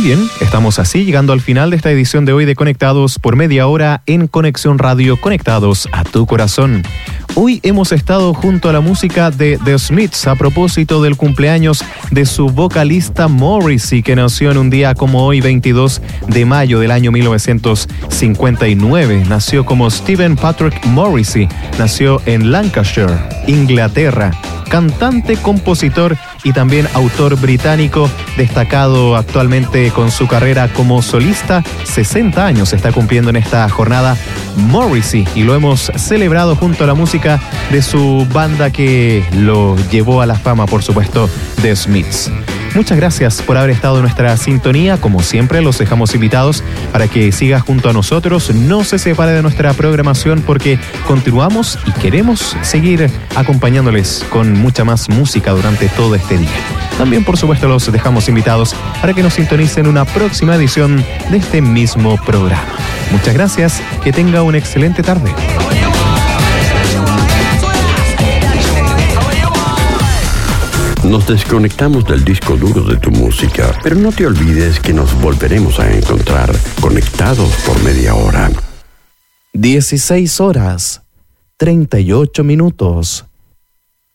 bien, estamos así llegando al final de esta edición de hoy de Conectados por media hora en Conexión Radio, conectados a tu corazón. Hoy hemos estado junto a la música de The Smiths a propósito del cumpleaños de su vocalista Morrissey, que nació en un día como hoy, 22 de mayo del año 1959. Nació como Stephen Patrick Morrissey, nació en Lancashire, Inglaterra. Cantante, compositor y también autor británico, destacado actualmente con su carrera como solista. 60 años está cumpliendo en esta jornada Morrissey, y lo hemos celebrado junto a la música de su banda que lo llevó a la fama, por supuesto, The Smiths. Muchas gracias por haber estado en nuestra sintonía. Como siempre, los dejamos invitados para que siga junto a nosotros. No se separe de nuestra programación porque continuamos y queremos seguir acompañándoles con mucha más música durante todo este día. También, por supuesto, los dejamos invitados para que nos sintonicen una próxima edición de este mismo programa. Muchas gracias. Que tenga una excelente tarde. Nos desconectamos del disco duro de tu música, pero no te olvides que nos volveremos a encontrar conectados por media hora. 16 horas, 38 minutos.